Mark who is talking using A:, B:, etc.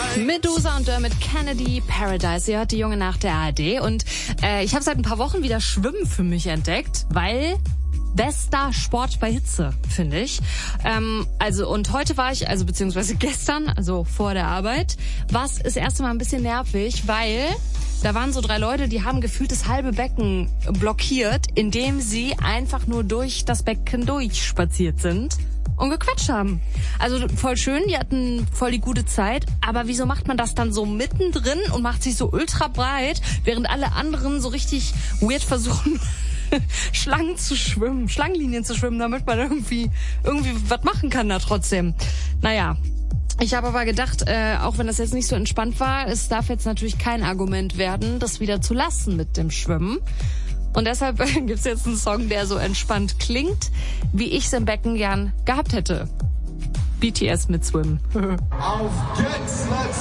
A: Medusa und Dermot Kennedy, Paradise. Ihr hört die Junge nach der ARD. Und ich habe seit ein paar Wochen wieder Schwimmen für mich entdeckt, weil bester Sport bei Hitze, finde ich. Und heute war ich, beziehungsweise gestern, also vor der Arbeit, war es das erste Mal ein bisschen nervig, weil da waren so 3 Leute, die haben gefühlt das halbe Becken blockiert, indem sie einfach nur durch das Becken durchspaziert sind und gequatscht haben. Also voll schön, die hatten voll die gute Zeit, aber wieso macht man das dann so mittendrin und macht sich so ultra breit, während alle anderen so richtig weird versuchen, Schlangenlinien zu schwimmen, damit man irgendwie was machen kann da trotzdem. Naja. Ich habe aber gedacht, auch wenn das jetzt nicht so entspannt war, es darf jetzt natürlich kein Argument werden, das wieder zu lassen mit dem Schwimmen. Und deshalb gibt's jetzt einen Song, der so entspannt klingt, wie ich es im Becken gern gehabt hätte. BTS mit Swim.
B: Auf geht's, let's